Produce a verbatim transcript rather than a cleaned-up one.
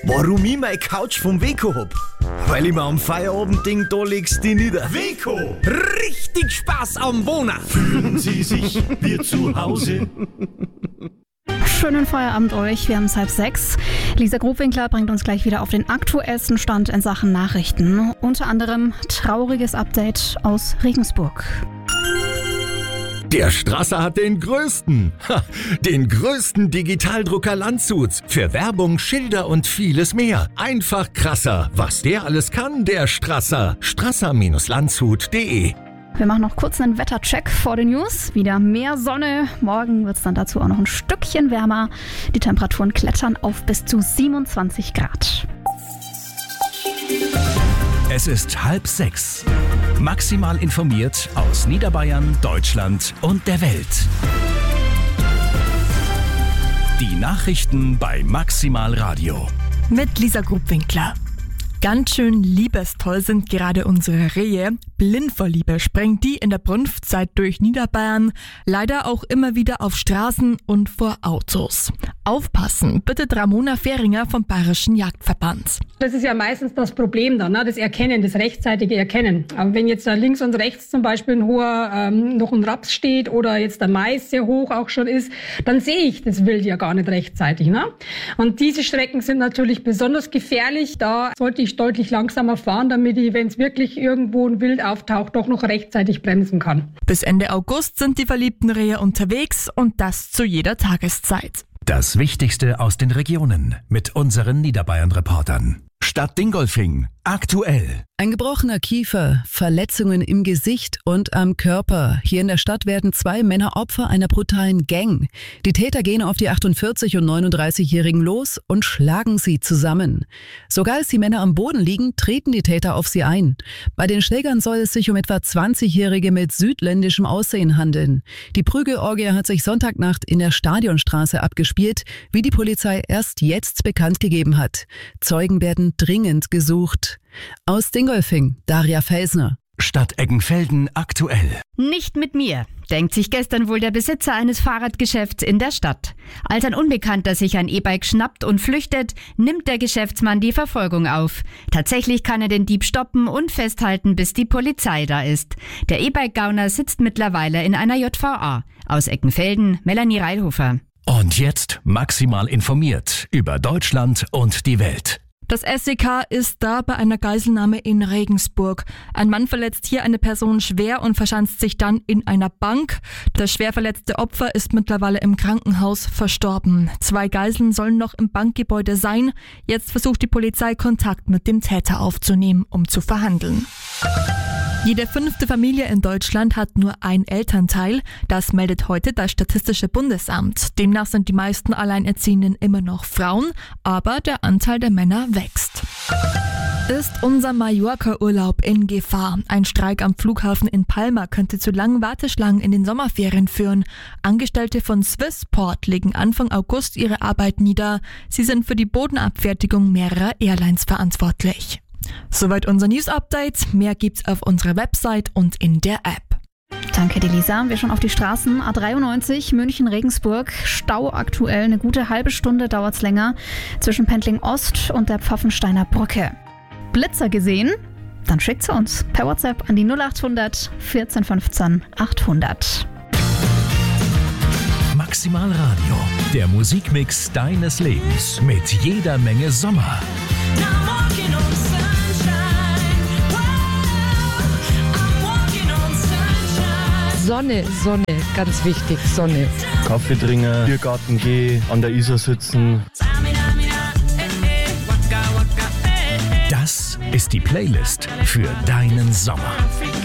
Warum ich meine Couch vom Weco hab? Weil ich mir am Feierabendding da legst die nieder. Weco! Richtig Spaß am Wohnen! Fühlen Sie sich wie zu Hause? Schönen Feierabend euch, wir haben es halb sechs. Lisa Grobwinkler bringt uns gleich wieder auf den aktuellsten Stand in Sachen Nachrichten. Unter anderem trauriges Update aus Regensburg. Der Strasser hat den größten, ha, den größten Digitaldrucker Landshuts. Für Werbung, Schilder und vieles mehr. Einfach krasser. Was der alles kann, der Strasser. strasser Landshut punkt de. Wir machen noch kurz einen Wettercheck vor den News. Wieder mehr Sonne. Morgen wird es dann dazu auch noch ein Stückchen wärmer. Die Temperaturen klettern auf bis zu siebenundzwanzig Grad. Es ist halb sechs. Maximal informiert aus Niederbayern, Deutschland und der Welt. Die Nachrichten bei Maximal Radio. Mit Lisa Grubwinkler. Ganz schön liebestoll sind gerade unsere Rehe. Blind vor Liebe sprengt die in der Brunftzeit durch Niederbayern. Leider auch immer wieder auf Straßen und vor Autos. Aufpassen, bittet Ramona Fähringer vom Bayerischen Jagdverband. Das ist ja meistens das Problem dann, ne? Das Erkennen, das rechtzeitige Erkennen. Aber wenn jetzt da links und rechts zum Beispiel ein hoher, ähm, noch ein Raps steht oder jetzt der Mais sehr hoch auch schon ist, dann sehe ich das Wild ja gar nicht rechtzeitig. Ne? Und diese Strecken sind natürlich besonders gefährlich. Da sollte ich deutlich langsamer fahren, damit ich, wenn es wirklich irgendwo ein Wild auftaucht, doch noch rechtzeitig bremsen kann. Bis Ende August sind die verliebten Rehe unterwegs und das zu jeder Tageszeit. Das Wichtigste aus den Regionen mit unseren Niederbayern-Reportern. Stadt Dingolfing. Aktuell. Ein gebrochener Kiefer, Verletzungen im Gesicht und am Körper. Hier in der Stadt werden zwei Männer Opfer einer brutalen Gang. Die Täter gehen auf die achtundvierzig- und neununddreißigjährigen los und schlagen sie zusammen. Sogar als die Männer am Boden liegen, treten die Täter auf sie ein. Bei den Schlägern soll es sich um etwa zwanzigjährige mit südländischem Aussehen handeln. Die Prügelorgie hat sich Sonntagnacht in der Stadionstraße abgespielt, wie die Polizei erst jetzt bekannt gegeben hat. Zeugen werden dringend gesucht. Aus Dingolfing, Daria Felsner. Stadt Eggenfelden aktuell. Nicht mit mir, denkt sich gestern wohl der Besitzer eines Fahrradgeschäfts in der Stadt. Als ein Unbekannter sich ein E-Bike schnappt und flüchtet, nimmt der Geschäftsmann die Verfolgung auf. Tatsächlich kann er den Dieb stoppen und festhalten, bis die Polizei da ist. Der E-Bike-Gauner sitzt mittlerweile in einer J V A. Aus Eckenfelden, Melanie Reilhofer. Und jetzt maximal informiert über Deutschland und die Welt. Das S E K ist da bei einer Geiselnahme in Regensburg. Ein Mann verletzt hier eine Person schwer und verschanzt sich dann in einer Bank. Das schwer verletzte Opfer ist mittlerweile im Krankenhaus verstorben. Zwei Geiseln sollen noch im Bankgebäude sein. Jetzt versucht die Polizei, Kontakt mit dem Täter aufzunehmen, um zu verhandeln. Jede fünfte Familie in Deutschland hat nur ein Elternteil. Das meldet heute das Statistische Bundesamt. Demnach sind die meisten Alleinerziehenden immer noch Frauen, aber der Anteil der Männer wächst. Ist unser Mallorca-Urlaub in Gefahr? Ein Streik am Flughafen in Palma könnte zu langen Warteschlangen in den Sommerferien führen. Angestellte von Swissport legen Anfang August ihre Arbeit nieder. Sie sind für die Bodenabfertigung mehrerer Airlines verantwortlich. Soweit unser News-Update. Mehr gibt's auf unserer Website und in der App. Danke dir, Lisa. Wir schauen auf die Straßen. A dreiundneunzig München-Regensburg. Stau aktuell. Eine gute halbe Stunde dauert's länger. Zwischen Pendling Ost und der Pfaffensteiner Brücke. Blitzer gesehen? Dann schickt sie uns per WhatsApp an die null achthundert vierzehn fünfzehn achthundert. Maximal Radio. Der Musikmix deines Lebens. Mit jeder Menge Sommer. Sonne, Sonne, ganz wichtig, Sonne. Kaffee trinken, Biergarten gehen, an der Isar sitzen. Das ist die Playlist für deinen Sommer.